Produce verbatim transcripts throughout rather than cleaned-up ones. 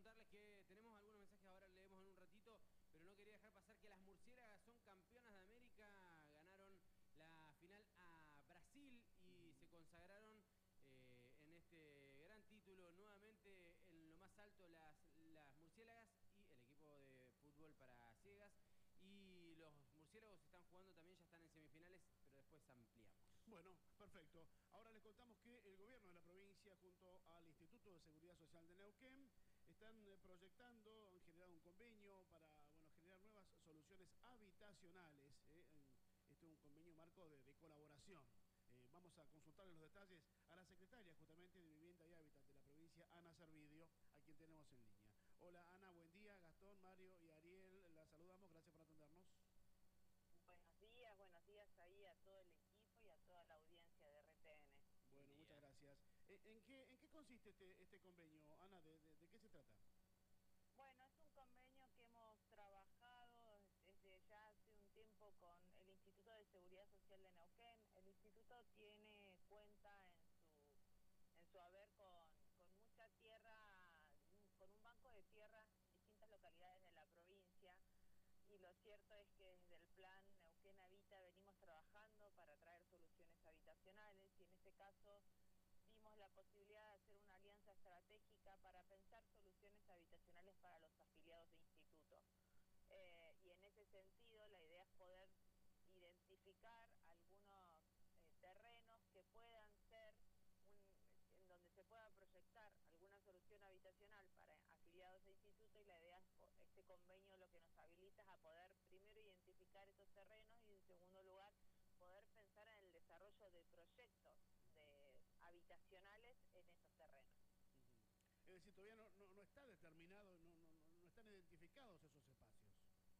contarles que tenemos algunos mensajes, ahora leemos en un ratito, pero no quería dejar pasar que las murciélagas son campeonas de América, ganaron la final a Brasil y se consagraron eh, en este gran título nuevamente en lo más alto las, las murciélagas y el equipo de fútbol para ciegas. Y los murciélagos están jugando también, ya están en semifinales, pero después ampliamos. Bueno, perfecto. Ahora les contamos que el gobierno de la provincia junto al Instituto de Seguridad Social de Neuquén están proyectando, han generado un convenio para bueno, generar nuevas soluciones habitacionales. ¿eh? Este es un convenio marco de, de colaboración. Eh, vamos a consultarle los detalles a la secretaria justamente de Vivienda y Hábitat de la provincia, Ana Servidio, a quien tenemos en línea. Hola Ana, buen día. Gastón, Mario y Ariel, la saludamos. Gracias por atendernos. Buenos días, buenos días ahí a todo el equipo y a toda la audiencia de R T N. Bueno, muchas gracias. ¿En qué, en qué consiste este, este convenio, Ana? ¿De, de, de qué se trata? Bueno, es un convenio que hemos trabajado desde ya hace un tiempo con el Instituto de Seguridad Social de Neuquén. El instituto tiene cuenta en su, en su haber con, con mucha tierra, con un banco de tierra en distintas localidades de la provincia. Y lo cierto es que desde el plan Neuquén Habita venimos trabajando para traer soluciones habitacionales y en este caso vimos la posibilidad de hacer una alianza estratégica para pensar soluciones habitacionales para los afiliados de instituto. Eh, y en ese sentido la idea es poder identificar algunos eh, terrenos que puedan ser un, en donde se pueda proyectar alguna solución habitacional para afiliados de instituto, y la idea es este convenio lo que nos habilita es a poder primero identificar esos terrenos y en segundo lugar poder pensar en el desarrollo de proyectos de habitacionales en esos terrenos. Uh-huh. Es decir, todavía no, no, no está determinado, no, no, no están identificados esos espacios.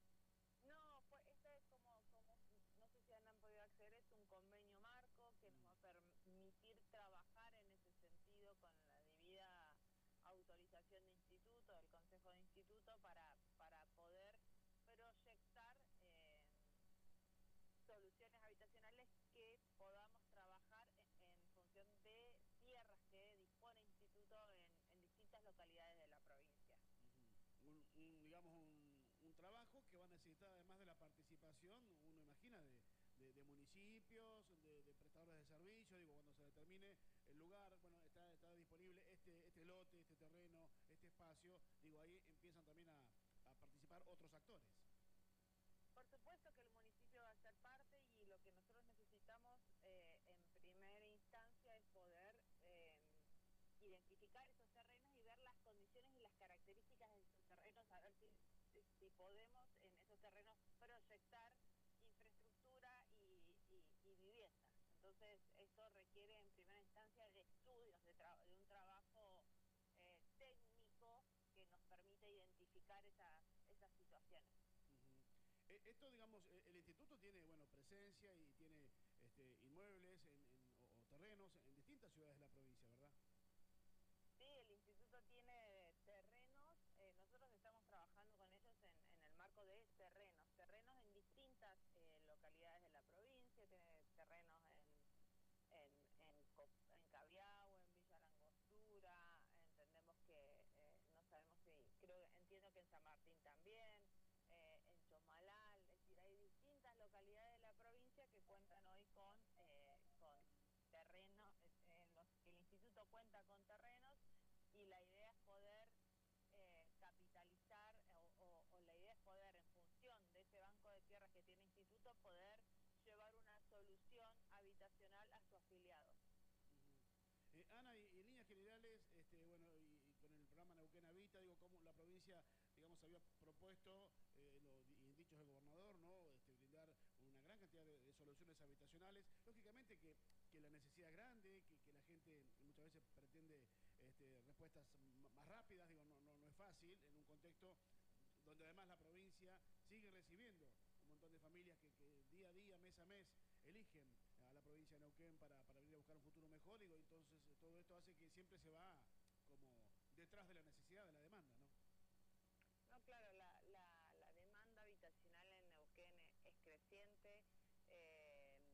No, pues este es como, como, no sé si han podido acceder, es un convenio marco que nos va a permitir trabajar en ese sentido con la debida autorización de instituto, del Consejo de Instituto, para, para poder proyectar eh, soluciones habitacionales que podamos trabajar en, en función de tierras que dispone instituto en, en distintas localidades de la provincia. Un, un, digamos, un, un trabajo que va a necesitar, además de la participación, uno imagina, de, de, de municipios, de, de prestadores de servicios. Digo, cuando se determine el lugar, bueno, está, está disponible este, este lote, este terreno, este espacio, digo, ahí empiezan también a, a participar otros actores. Por supuesto que el municipio va a ser parte y lo que nosotros necesitamos eh, en primera instancia es poder eh, identificar esos terrenos y ver las condiciones y las características de esos terrenos, a ver si, si podemos en esos terrenos proyectar infraestructura y, y, y vivienda. Entonces esto requiere en primera instancia de estudios, de, tra de un trabajo eh, técnico que nos permite identificar esas, esas situaciones. Uh-huh. Esto, digamos, el instituto tiene, bueno, presencia y tiene este, inmuebles en, en, o, o terrenos en distintas ciudades de la provincia, ¿verdad? Sí, el instituto tiene terrenos, eh, nosotros estamos trabajando con ellos en, en el marco de terrenos, terrenos en distintas eh, localidades de la provincia, tiene terrenos en, en, en, en Cabiau, en Villa Langostura, entendemos que, eh, no sabemos si, creo, entiendo que en San Martín también, eh, en Chomalal, es decir, hay distintas localidades de la provincia que cuentan hoy con, eh, con terrenos, en los que el instituto cuenta con terrenos, y la idea es poder eh, capitalizar o, o, o la idea es poder, en función de ese banco de tierras que tiene el instituto, poder llevar una solución habitacional a sus afiliados. Eh, Ana, y, y en líneas generales, este, bueno, y, y con el programa Neuquén Habita, digo, cómo la provincia, digamos, había propuesto, eh, lo, y en dichos del gobernador, ¿no?, este, brindar una gran cantidad de, de soluciones habitacionales. Lógicamente que, que la necesidad es grande, que, que la gente muchas veces pretende este, respuestas más rápidas, digo, no, no, no es fácil, en un contexto donde además la provincia sigue recibiendo un montón de familias que, que día a día, mes a mes, eligen a la provincia de Neuquén para, para venir a buscar un futuro mejor, digo, entonces todo esto hace que siempre se va como detrás de la necesidad, de la demanda, ¿no? No, claro, la,